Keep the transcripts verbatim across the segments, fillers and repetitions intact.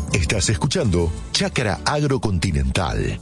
Estás escuchando Chácara Agrocontinental.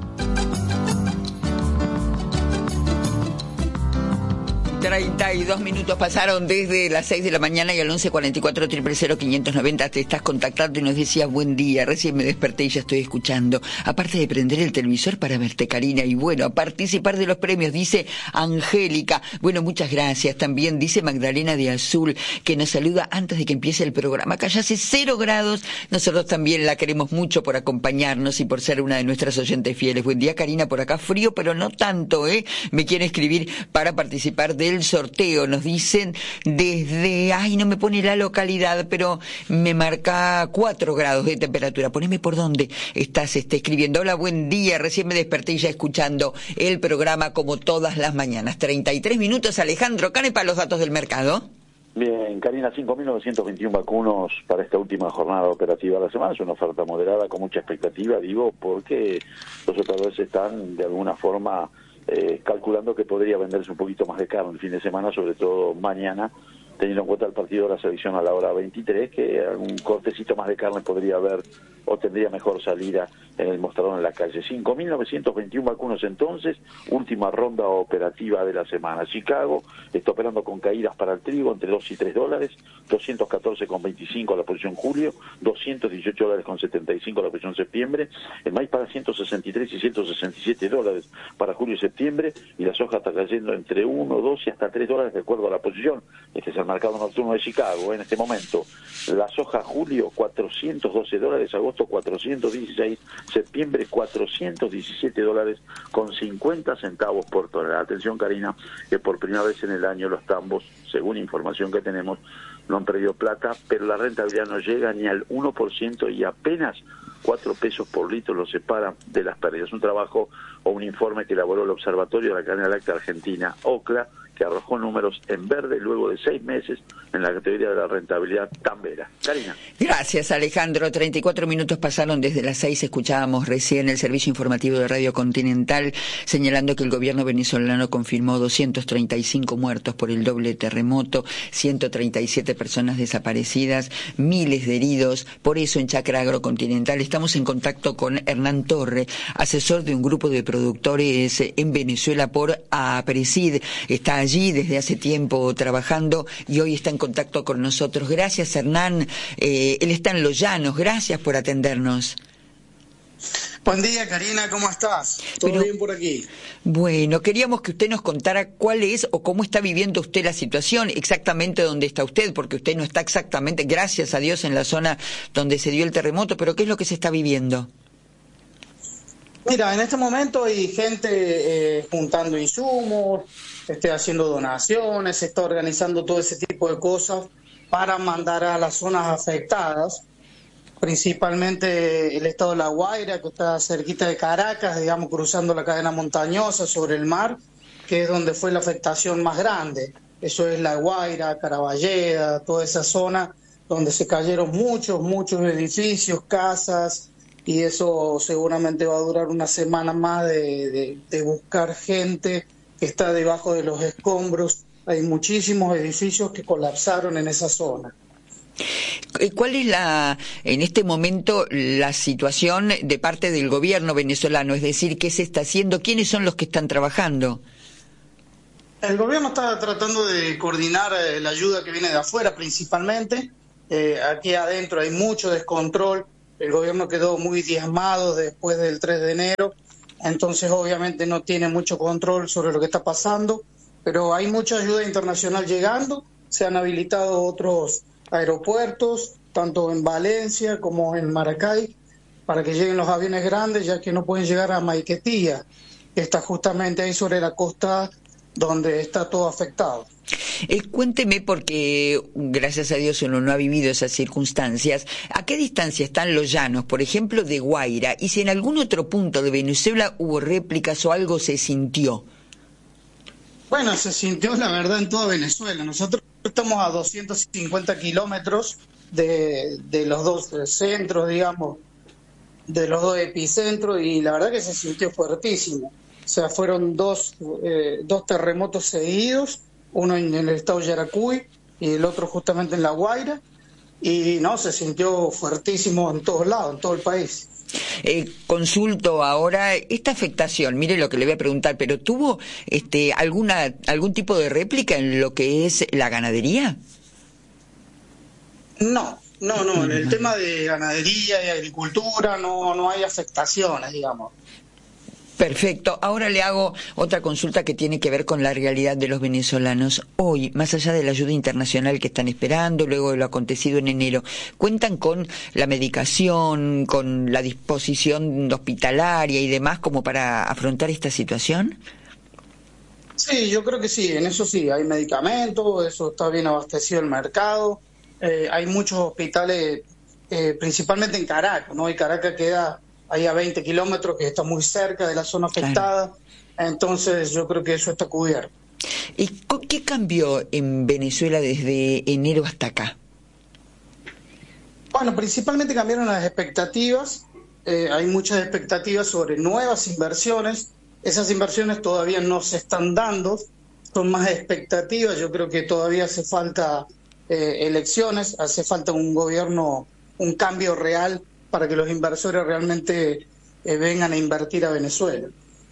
treinta y dos minutos pasaron desde las seis de la mañana y al once cuarenta y cuatro, cero cero, quinientos noventa te estás contactando y nos decías buen día, recién me desperté y ya estoy escuchando. Aparte de prender el televisor para verte, Karina, y bueno, a participar de los premios, dice Angélica. Bueno, muchas gracias. También dice Magdalena de Azul, que nos saluda antes de que empiece el programa. Acá ya hace cero grados. Nosotros también la queremos mucho por acompañarnos y por ser una de nuestras oyentes fieles. Buen día, Karina, por acá frío, pero no tanto, ¿eh? Me quiere escribir para participar de el sorteo, nos dicen desde, ay, no me pone la localidad, pero me marca cuatro grados de temperatura. Poneme por dónde estás este, escribiendo. Hola, buen día, recién me desperté y ya escuchando el programa como todas las mañanas. treinta y tres minutos, Alejandro Canepa, los datos del mercado. Bien, Karina, cinco mil novecientos veintiuno vacunos para esta última jornada operativa de la semana. Es una oferta moderada con mucha expectativa, digo, porque los operadores están de alguna forma Eh, calculando que podría venderse un poquito más de carne el fin de semana, sobre todo mañana, teniendo en cuenta el partido de la selección a la hora veintitrés, que algún cortecito más de carne podría haber o tendría mejor salida en el mostrador en la calle. cinco mil novecientos veintiuno vacunos entonces, última ronda operativa de la semana. Chicago está operando con caídas para el trigo entre dos y tres dólares, doscientos catorce con veinticinco a la posición julio, doscientos dieciocho dólares con setenta y cinco a la posición septiembre, el maíz para ciento sesenta y tres y ciento sesenta y siete dólares para julio y septiembre, y la soja está cayendo entre uno, dos y hasta tres dólares de acuerdo a la posición. Este es el mercado nocturno de Chicago en este momento. La soja julio cuatrocientos doce dólares, agosto cuatrocientos dieciséis, septiembre cuatrocientos diecisiete dólares con cincuenta centavos por tonelada. Atención, Karina, que por primera vez en el año los tambos, según información que tenemos, no han perdido plata, pero la rentabilidad no llega ni al uno por ciento y apenas cuatro pesos por litro lo separa de las pérdidas. Un trabajo o un informe que elaboró el Observatorio de la Cadena Láctea Argentina, OCLA, que arrojó números en verde luego de seis meses en la categoría de la rentabilidad tambera. Karina. Gracias, Alejandro. treinta y cuatro minutos pasaron desde las seis. Escuchábamos recién el servicio informativo de Radio Continental señalando que el gobierno venezolano confirmó doscientos treinta y cinco muertos por el doble terremoto, ciento treinta y siete personas desaparecidas, miles de heridos. Por eso en Chácara Agrocontinental estamos en contacto con Hernán Torre, asesor de un grupo de productores en Venezuela por APRESID. Está allí desde hace tiempo trabajando y hoy está en contacto con nosotros. Gracias, Hernán. Eh, él está en Los Llanos. Gracias por atendernos. Buen día, Karina, ¿cómo estás? ¿Todo Pero, bien por aquí? Bueno, queríamos que usted nos contara cuál es o cómo está viviendo usted la situación, exactamente dónde está usted, porque usted no está exactamente, gracias a Dios, en la zona donde se dio el terremoto, pero ¿qué es lo que se está viviendo? Mira, en este momento hay gente eh, juntando insumos, este, haciendo donaciones, se está organizando todo ese tipo de cosas para mandar a las zonas afectadas, principalmente el estado de La Guaira, que está cerquita de Caracas, digamos, cruzando la cadena montañosa sobre el mar, que es donde fue la afectación más grande. Eso es La Guaira, Caraballeda, toda esa zona donde se cayeron muchos, muchos edificios, casas, y eso seguramente va a durar una semana más de, de, de buscar gente que está debajo de los escombros. Hay muchísimos edificios que colapsaron en esa zona. ¿Cuál es la, en este momento, la situación de parte del gobierno venezolano? Es decir, ¿qué se está haciendo? ¿Quiénes son los que están trabajando? El gobierno está tratando de coordinar eh, la ayuda que viene de afuera principalmente. Eh, aquí adentro hay mucho descontrol. El gobierno quedó muy diezmado después del tres de enero, entonces obviamente no tiene mucho control sobre lo que está pasando, pero hay mucha ayuda internacional llegando. Se han habilitado otros aeropuertos, tanto en Valencia como en Maracay, para que lleguen los aviones grandes, ya que no pueden llegar a Maiquetía, que está justamente ahí sobre la costa donde está todo afectado. Eh, cuénteme, porque gracias a Dios uno no ha vivido esas circunstancias, ¿a qué distancia están Los Llanos, por ejemplo, de Guaira? Y si en algún otro punto de Venezuela hubo réplicas o algo se sintió. Bueno, se sintió la verdad en toda Venezuela. Nosotros estamos a doscientos cincuenta kilómetros de, de los dos centros, digamos, de los dos epicentros, y la verdad que se sintió fuertísimo. O sea, fueron dos, eh, dos terremotos seguidos, uno en el estado de Yaracuy y el otro justamente en La Guaira, y no, se sintió fuertísimo en todos lados, en todo el país. Eh, consulto ahora esta afectación, mire lo que le voy a preguntar, pero ¿tuvo este alguna algún tipo de réplica en lo que es la ganadería? No, no, no, en el tema de ganadería y agricultura no, no hay afectaciones, digamos. Perfecto. Ahora le hago otra consulta que tiene que ver con la realidad de los venezolanos. Hoy, más allá de la ayuda internacional que están esperando, luego de lo acontecido en enero, ¿cuentan con la medicación, con la disposición hospitalaria y demás como para afrontar esta situación? Sí, yo creo que sí, en eso sí, hay medicamentos, eso está bien abastecido el mercado, eh, hay muchos hospitales, eh, principalmente en Caracas, ¿no? Y Caracas queda ahí a veinte kilómetros, que está muy cerca de la zona afectada, claro. Entonces yo creo que eso está cubierto. ¿Y qué cambió en Venezuela desde enero hasta acá? Bueno, principalmente cambiaron las expectativas, eh, hay muchas expectativas sobre nuevas inversiones, esas inversiones todavía no se están dando, son más expectativas, yo creo que todavía hace falta eh, elecciones, hace falta un gobierno, un cambio real para que los inversores realmente eh, vengan a invertir a Venezuela.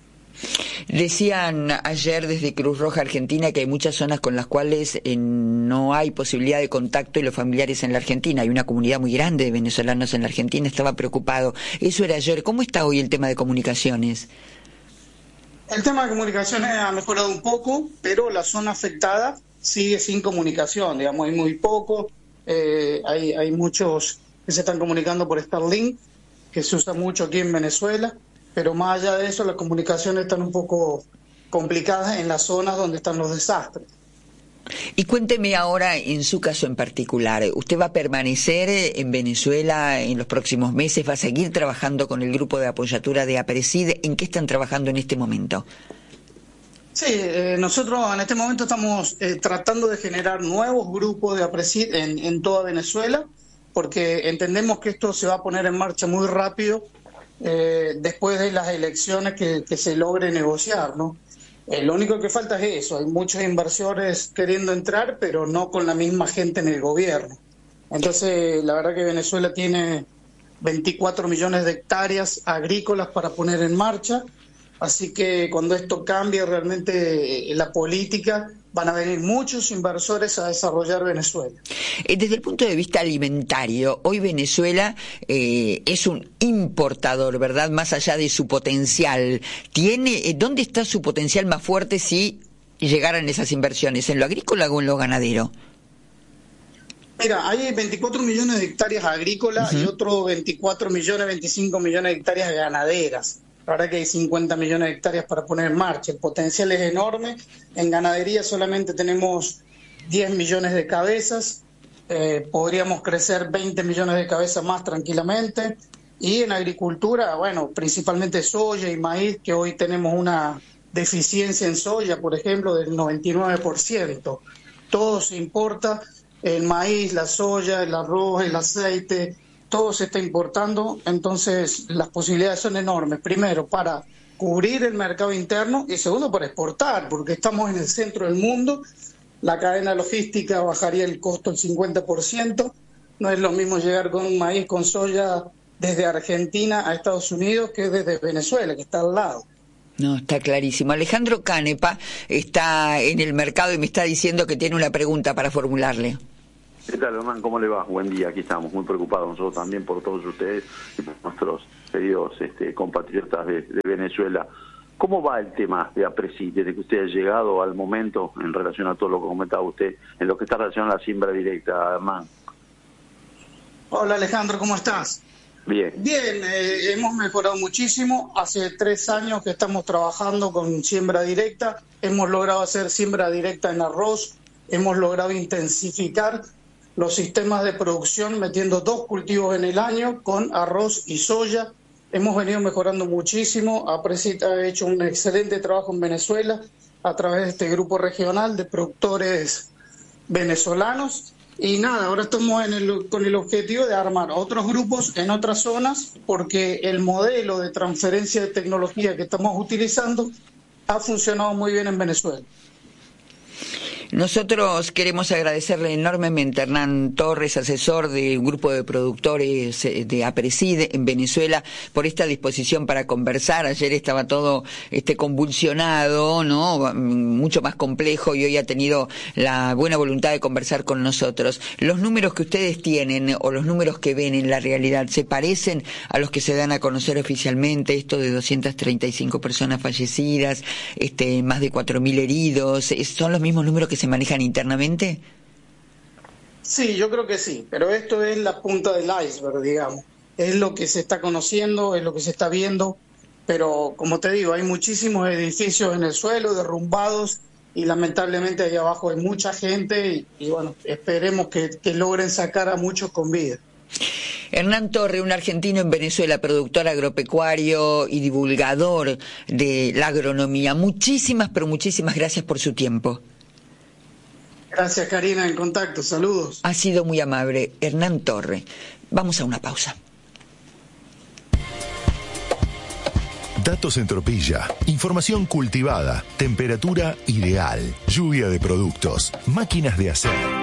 Decían ayer desde Cruz Roja Argentina que hay muchas zonas con las cuales eh, no hay posibilidad de contacto y los familiares en la Argentina. Hay una comunidad muy grande de venezolanos en la Argentina, estaba preocupado. Eso era ayer. ¿Cómo está hoy el tema de comunicaciones? El tema de comunicaciones ha mejorado un poco, pero la zona afectada sigue sin comunicación, digamos, hay muy poco, eh, hay, hay muchos que se están comunicando por Starlink, que se usa mucho aquí en Venezuela, pero más allá de eso las comunicaciones están un poco complicadas en las zonas donde están los desastres. Y cuénteme ahora en su caso en particular, ¿usted va a permanecer en Venezuela en los próximos meses? ¿Va a seguir trabajando con el grupo de apoyatura de APRESID? ¿En qué están trabajando en este momento? Sí, eh, nosotros en este momento estamos eh, tratando de generar nuevos grupos de APRESID en, en toda Venezuela, porque entendemos que esto se va a poner en marcha muy rápido eh, después de las elecciones que, que se logre negociar, ¿no? Eh, lo único que falta es eso, hay muchos inversores queriendo entrar, pero no con la misma gente en el gobierno. Entonces, la verdad que Venezuela tiene veinticuatro millones de hectáreas agrícolas para poner en marcha, así que cuando esto cambie realmente eh, la política, van a venir muchos inversores a desarrollar Venezuela. Desde el punto de vista alimentario, hoy Venezuela eh, es un importador, ¿verdad? Más allá de su potencial. ¿Tiene, ¿Dónde está su potencial más fuerte si llegaran esas inversiones? ¿En lo agrícola o en lo ganadero? Mira, hay veinticuatro millones de hectáreas agrícolas uh-huh. y otros veinticuatro millones, veinticinco millones de hectáreas ganaderas. La verdad que hay cincuenta millones de hectáreas para poner en marcha. El potencial es enorme. En ganadería solamente tenemos diez millones de cabezas. Eh, podríamos crecer veinte millones de cabezas más tranquilamente. Y en agricultura, bueno, principalmente soya y maíz, que hoy tenemos una deficiencia en soya, por ejemplo, del noventa y nueve por ciento. Todo se importa, el maíz, la soya, el arroz, el aceite, todo se está importando, entonces las posibilidades son enormes. Primero, para cubrir el mercado interno y segundo, para exportar, porque estamos en el centro del mundo, la cadena logística bajaría el costo el cincuenta por ciento, no es lo mismo llegar con maíz, con soya desde Argentina a Estados Unidos que desde Venezuela, que está al lado. No, está clarísimo. Alejandro Canepa está en el mercado y me está diciendo que tiene una pregunta para formularle. ¿Qué tal, Hernán? ¿Cómo le va? Buen día, aquí estamos muy preocupados nosotros también por todos ustedes y por nuestros queridos este, compatriotas de, de Venezuela. ¿Cómo va el tema de APRESID desde que usted ha llegado al momento en relación a todo lo que comentaba usted, en lo que está relacionado a la siembra directa, Hernán? Hola Alejandro, ¿cómo estás? Bien. Bien, eh, hemos mejorado muchísimo. Hace tres años que estamos trabajando con siembra directa. Hemos logrado hacer siembra directa en arroz. Hemos logrado intensificar los sistemas de producción metiendo dos cultivos en el año con arroz y soya. Hemos venido mejorando muchísimo. APRESID ha hecho un excelente trabajo en Venezuela a través de este grupo regional de productores venezolanos. Y nada, ahora estamos en el, con el objetivo de armar otros grupos en otras zonas porque el modelo de transferencia de tecnología que estamos utilizando ha funcionado muy bien en Venezuela. Nosotros queremos agradecerle enormemente a Hernán Torres, asesor de un grupo de productores de APRESID en Venezuela, por esta disposición para conversar. Ayer estaba todo este convulsionado, ¿no? Mucho más complejo, y hoy ha tenido la buena voluntad de conversar con nosotros. Los números que ustedes tienen o los números que ven en la realidad, ¿se parecen a los que se dan a conocer oficialmente? Esto de doscientas treinta y cinco personas fallecidas, este, más de cuatro mil heridos, ¿son los mismos números que se manejan internamente? Sí, yo creo que sí, pero esto es la punta del iceberg, digamos. Es lo que se está conociendo, es lo que se está viendo, pero como te digo, hay muchísimos edificios en el suelo derrumbados y lamentablemente ahí abajo hay mucha gente y, y bueno, esperemos que, que logren sacar a muchos con vida. Hernán Torre, un argentino en Venezuela, productor agropecuario y divulgador de la agronomía. Muchísimas, pero muchísimas gracias por su tiempo. Gracias, Karina, en contacto. Saludos. Ha sido muy amable. Hernán Torre. Vamos a una pausa. Datos en Tropilla, información cultivada, temperatura ideal, lluvia de productos, máquinas de hacer.